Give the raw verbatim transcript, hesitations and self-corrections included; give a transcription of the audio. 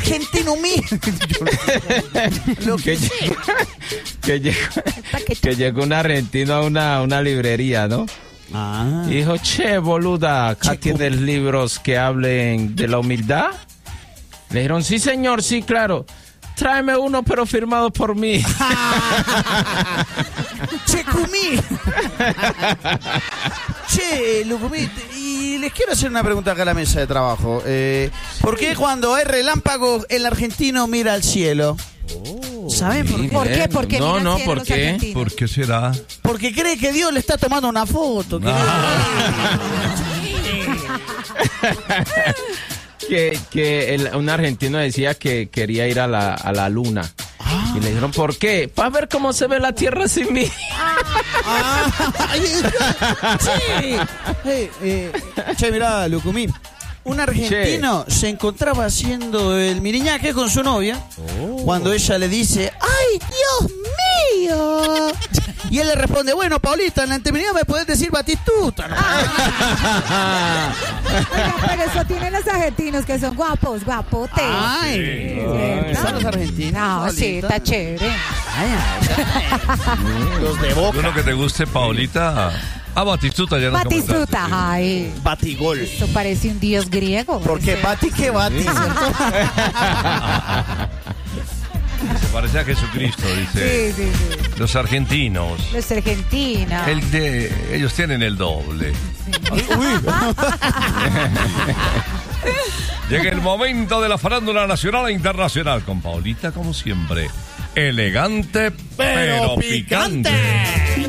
argentino mío. Lo que, que, que, llegó, que llegó un argentino a una, una librería, ¿no? Ah. Y dijo, che, boluda, acá Che, tienes libros que hablen de la humildad. Le dijeron, sí, señor, sí, claro. Tráeme uno, pero firmado por mí. Che, Cumí. Che, Lucumí. Y les quiero hacer una pregunta acá a la mesa de trabajo. Eh, ¿Por qué cuando hay relámpagos el argentino mira al cielo? Oh, ¿saben por qué? ¿Por qué? ¿Por qué? No, Mira no, cielo ¿por los qué? argentinos. ¿Por qué será? Porque cree que Dios le está tomando una foto. que que el, un argentino decía que quería ir a la, a la luna. Ah. Y le dijeron, ¿por qué? Para ver cómo se ve la Tierra sin mí. Ah, sí. Hey, eh, che, mirá, Lucumí. Un argentino che. se encontraba haciendo el miriñaque con su novia oh. cuando ella le dice, ¡ay, Dios mío! Y él le responde, bueno, Paulita, en la intimidad me puedes decir Batistuta. Ah. Oiga, pero eso tienen los argentinos que son guapos, guapotes. Ay, sí. ¿son los argentinos? No, Paulita. Sí, está chévere. Ay, ay, ay. Los de Boca. Uno que te guste, Paulita. Ah, Batistuta ya no. Batistuta, ay. Batigol. Esto parece un dios griego. Porque Bati que Bati. Se parece a Jesucristo, dice. Sí, sí, sí. Los argentinos. Los argentinos. El de, ellos tienen el doble. Sí. Llega el momento de la farándula nacional e internacional con Paulita, como siempre. Elegante, pero, pero picante. picante.